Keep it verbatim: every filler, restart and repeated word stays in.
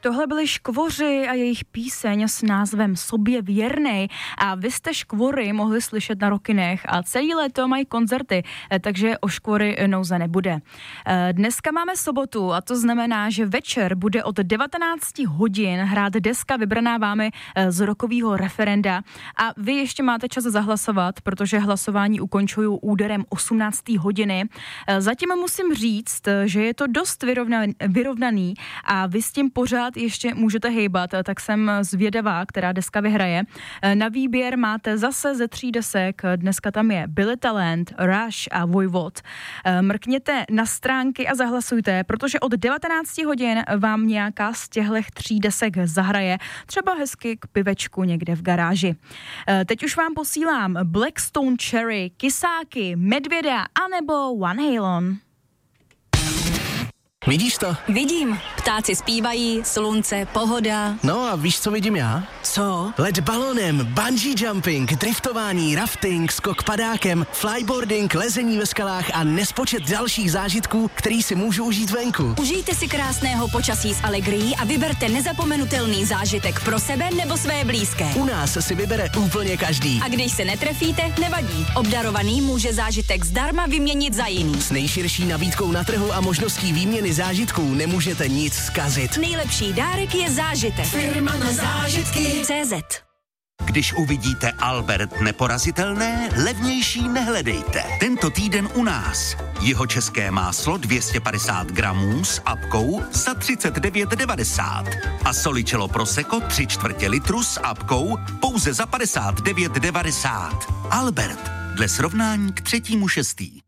Tohle byli Škvoři a jejich píseň s názvem Sobě věrnej a vy jste Škvory mohli slyšet na Rockinech a celý léto mají koncerty, takže o Škvory nouze nebude. Dneska máme sobotu a to znamená, že večer bude od devatenáct hodin hrát deska vybraná vámi z rockového referenda a vy ještě máte čas zahlasovat, protože hlasování ukončuju úderem osmnáct hodiny. Zatím musím říct, že je to dost vyrovnaný, vyrovnaný a vy s tím pořád ještě můžete hejbat, tak jsem zvědavá, která deska vyhraje. Na výběr máte zase ze tří desek, dneska tam je Billy Talent, Rush a Vojvod. Mrkněte na stránky a zahlasujte, protože od devatenáct hodin vám nějaká z těchto tří desek zahraje, třeba hezky k pivečku někde v garáži. Teď už vám posílám Blackstone Cherry, Kysáky, Medvěda anebo One Halen. Vidíš to? Vidím. Ptáci zpívají, slunce, pohoda. No a víš, co vidím já? Co? Let balonem, bungee jumping, driftování, rafting, skok padákem, flyboarding, lezení ve skalách a nespočet dalších zážitků, který si můžu užít venku. Užijte si krásného počasí s Allegrií a vyberte nezapomenutelný zážitek pro sebe nebo své blízké. U nás si vybere úplně každý. A když se netrefíte, nevadí. Obdarovaný může zážitek zdarma vyměnit za jiný. S nejširší nabídkou na trhu a možností výměny zážitků nemůžete nic zkazit. Nejlepší dárek je zážitek. Firma na zážitky. cé zet. Když uvidíte Albert neporazitelné, levnější nehledejte. Tento týden u nás. Jihočeské máslo dvě stě padesát gramů s apkou za třicet devět devadesát. A Solicello Prosecco tři čtvrtě litru s apkou pouze za padesát devět devadesát. Albert, dle srovnání k třetímu šestý.